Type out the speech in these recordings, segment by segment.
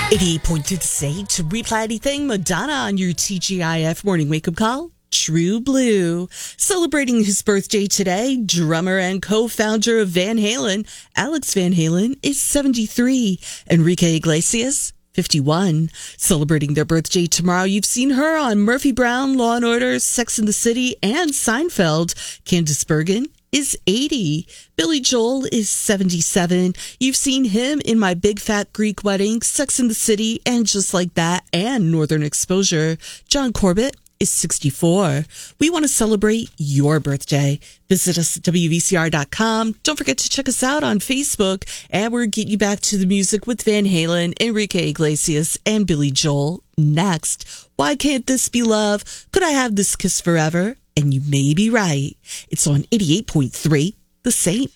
88.2 to say to reply anything, Madonna on your TGIF morning wake-up call. True Blue. Celebrating his birthday today, drummer and co-founder of Van Halen, Alex Van Halen, is 73. Enrique Iglesias, 51. Celebrating their birthday tomorrow, you've seen her on Murphy Brown, Law & Order, Sex and the City, and Seinfeld. Candice Bergen is 80. Billy Joel is 77. You've seen him in My Big Fat Greek Wedding, Sex and the City, and Just Like That, and Northern Exposure. John Corbett is 64. We want to celebrate your birthday. Visit us at WVCR.com. Don't forget to check us out on Facebook. And we'll get you back to the music with Van Halen, Enrique Iglesias, and Billy Joel next. Why Can't This Be Love? Could I Have This Kiss Forever? And you may be right. It's on 88.3, The Saint.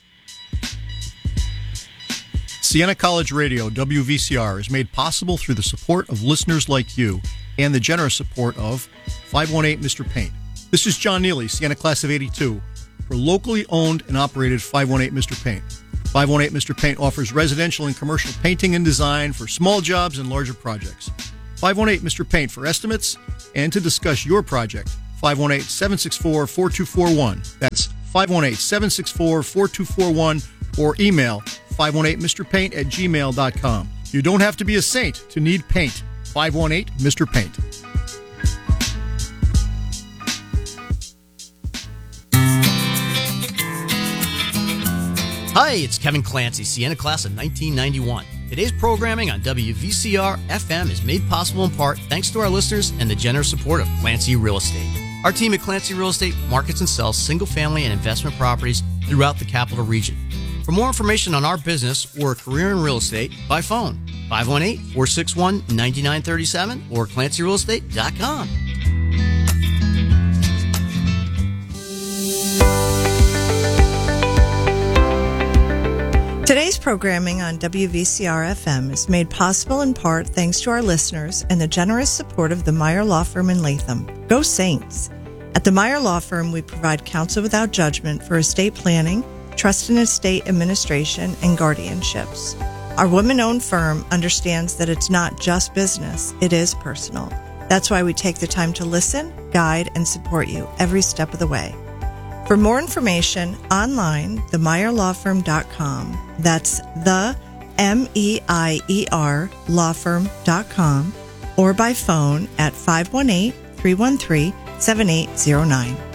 Siena College Radio, WVCR, is made possible through the support of listeners like you and the generous support of 518 Mr. Paint. This is John Neely, Siena Class of 82, for locally owned and operated 518 Mr. Paint. 518 Mr. Paint offers residential and commercial painting and design for small jobs and larger projects. 518 Mr. Paint for estimates and to discuss your project. 518-764-4241. That's 518-764-4241 or email 518mrpaint@gmail.com. You don't have to be a saint to need paint. 518 Mr. Paint. Hi, it's Kevin Clancy, Siena Class of 1991. Today's programming on WVCR FM is made possible in part thanks to our listeners and the generous support of Clancy Real Estate. Our team at Clancy Real Estate markets and sells single-family and investment properties throughout the capital region. For more information on our business or a career in real estate, by phone, 518-461-9937 or clancyrealestate.com. Today's programming on WVCR FM is made possible in part thanks to our listeners and the generous support of the Meyer Law Firm in Latham. Go Saints! At the Meyer Law Firm, we provide counsel without judgment for estate planning, trust and estate administration, and guardianships. Our women-owned firm understands that it's not just business, it is personal. That's why we take the time to listen, guide, and support you every step of the way. For more information, online, themeyerlawfirm.com. That's the MEIER lawfirm.com or by phone at 518-313-7809.